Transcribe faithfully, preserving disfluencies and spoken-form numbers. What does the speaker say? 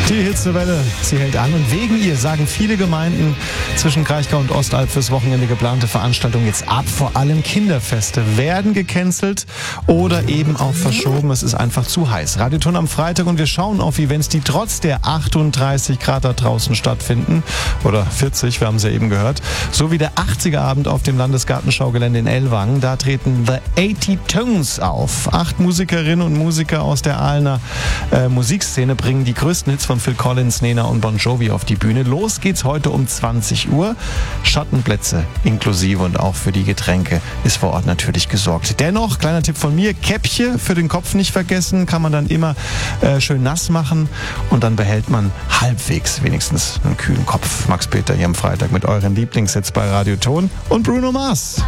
Die Hitzewelle, sie hält an und wegen ihr sagen viele Gemeinden zwischen Kraichgau und Ostalb fürs Wochenende geplante Veranstaltungen jetzt ab. Vor allem Kinderfeste werden gecancelt oder eben auch verschoben. Es ist einfach zu heiß. Radioton am Freitag und wir schauen auf Events, die trotz der achtunddreißig Grad da draußen stattfinden. Oder vierzig, wir haben es ja eben gehört. So wie der achtziger Abend auf dem Landesgartenschaugelände in Ellwangen. Da treten The eighty Tones auf. Acht Musikerinnen und Musiker aus der Aalener äh, Musikszene bringen die größten Hits von Phil Collins, Nena und Bon Jovi auf die Bühne. Los geht's heute um zwanzig Uhr. Schattenplätze inklusive und auch für die Getränke ist vor Ort natürlich gesorgt. Dennoch, kleiner Tipp von mir, Käppchen für den Kopf nicht vergessen, kann man dann immer äh, schön nass machen und dann behält man halbwegs wenigstens einen kühlen Kopf. Max Peter hier am Freitag mit euren Lieblingshits bei Radio Ton und Bruno Mars.